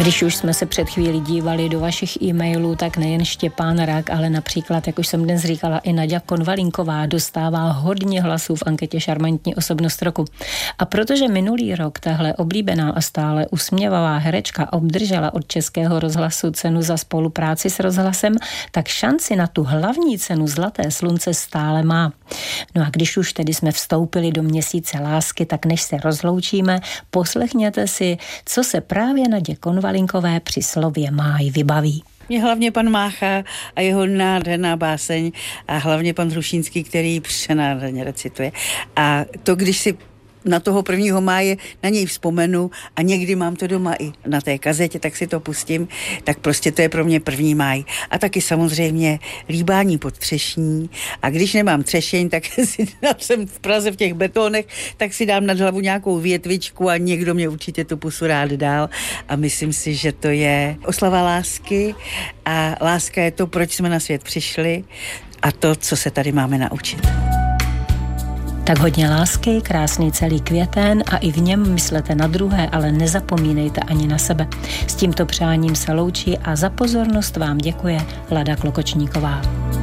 Když už jsme se před chvílí dívali do vašich e-mailů, tak nejen Štěpán Rak, ale například, jak už jsem dnes říkala, i Naďa Konvalinková dostává hodně hlasů v anketě Šarmantní osobnost roku. A protože minulý rok tahle oblíbená a stále usměvavá herečka obdržela od Českého rozhlasu cenu za spolupráci s rozhlasem, tak šanci na tu hlavní cenu Zlaté slunce stále má. No a když už tedy jsme vstoupili do měsíce lásky, tak než se rozloučíme, poslechněte si, co se právě Nadě Konvalinkové při slově máj vybaví. Mě hlavně pan Mácha a jeho nádherná báseň a hlavně pan Hrušínský, který přenádherně recituje. A to, když si na toho 1. máje na něj vzpomenu a někdy mám to doma i na té kazetě, tak si to pustím, tak prostě to je pro mě 1. máj. A taky samozřejmě líbání pod třešní. A když nemám třešeň, tak si jsem v Praze v těch betonech, tak si dám nad hlavu nějakou větvičku a někdo mě určitě tu pusu rád dál. A myslím si, že to je oslava lásky a láska je to, proč jsme na svět přišli a to, co se tady máme naučit. Tak hodně lásky, krásný celý květen a i v něm myslete na druhé, ale nezapomínejte ani na sebe. S tímto přáním se loučí a za pozornost vám děkuje Lada Klokočníková.